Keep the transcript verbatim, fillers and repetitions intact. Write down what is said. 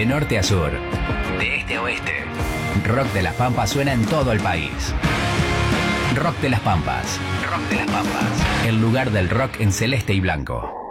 De norte a sur, de este a oeste, Rock de las Pampas suena en todo el país. Rock de las Pampas. Rock de las Pampas. El lugar del rock en celeste y blanco.